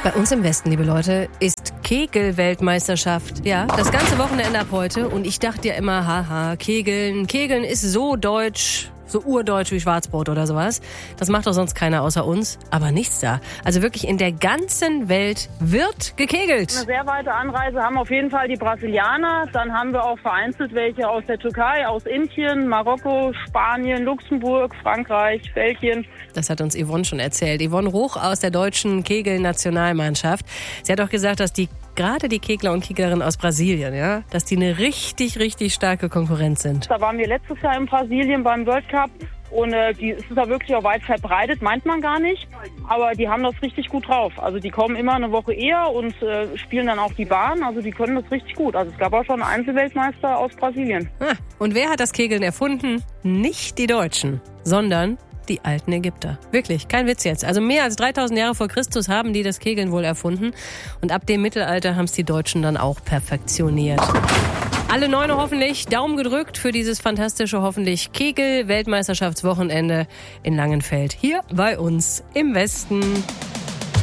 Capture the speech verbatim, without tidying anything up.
Bei uns im Westen, liebe Leute, ist Kegel-Weltmeisterschaft. Ja, das ganze Wochenende ab heute. Und ich dachte ja immer, haha, Kegeln. Kegeln ist so deutsch, so urdeutsch wie Schwarzbrot oder sowas. Das macht doch sonst keiner außer uns. Aber nichts da. Also wirklich in der ganzen Welt wird gekegelt. Eine sehr weite Anreise haben auf jeden Fall die Brasilianer. Dann haben wir auch vereinzelt welche aus der Türkei, aus Indien, Marokko, Spanien, Luxemburg, Frankreich, Belgien. Das hat uns Yvonne schon erzählt. Yvonne Ruch aus der deutschen Kegel-Nationalmannschaft. Sie hat auch gesagt, dass die gerade die Kegler und Keglerinnen aus Brasilien, ja, dass die eine richtig, richtig starke Konkurrenz sind. Da waren wir letztes Jahr in Brasilien beim World Cup und äh, die ist da wirklich auch weit verbreitet, meint man gar nicht. Aber die haben das richtig gut drauf. Also die kommen immer eine Woche eher und äh, spielen dann auch die Bahn. Also die können das richtig gut. Also es gab auch schon einen Einzelweltmeister aus Brasilien. Ah, und wer hat das Kegeln erfunden? Nicht die Deutschen, sondern die alten Ägypter. Wirklich, kein Witz jetzt. Also mehr als dreitausend Jahre vor Christus haben die das Kegeln wohl erfunden. Und ab dem Mittelalter haben es die Deutschen dann auch perfektioniert. Alle Neune hoffentlich Daumen gedrückt für dieses fantastische, hoffentlich Kegel-Weltmeisterschaftswochenende in Langenfeld. Hier bei uns im Westen.